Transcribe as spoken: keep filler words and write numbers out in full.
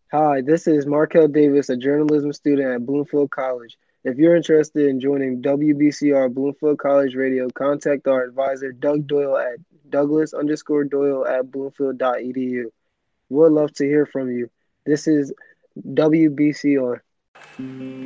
Hi, this is Markel Davis, a journalism student at Bloomfield College. If you're interested in joining W B C R Bloomfield College Radio, contact our advisor Doug Doyle at Douglas underscore Doyle at bloomfield dot e d u. We'd love to hear from you. This is W B C R.